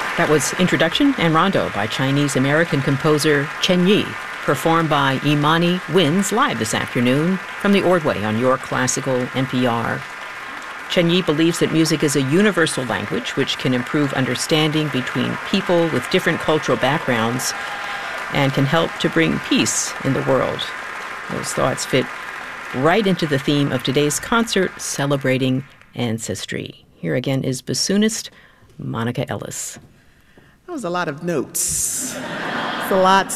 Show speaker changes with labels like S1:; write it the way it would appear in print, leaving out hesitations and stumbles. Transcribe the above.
S1: That was Introduction and Rondo by Chinese-American composer Chen Yi, performed by Imani Wins live this afternoon from the Ordway on Your Classical NPR. Chen Yi believes that music is a universal language which can improve understanding between people with different cultural backgrounds and can help to bring peace in the world. Those thoughts fit right into the theme of today's concert, celebrating ancestry. Here again is bassoonist Monica Ellis.
S2: That was a lot of notes. It's a lot